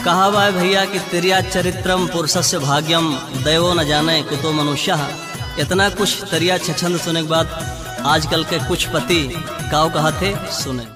कहा हुआ है भैया कि तिरिया चरित्रम पुरुषस्य भाग्यम दैवो न जाने कुतो मनुष्य। इतना कुछ तरिया छछंद सुनने के बाद आजकल के कुछ पति काव कहा थे सुने।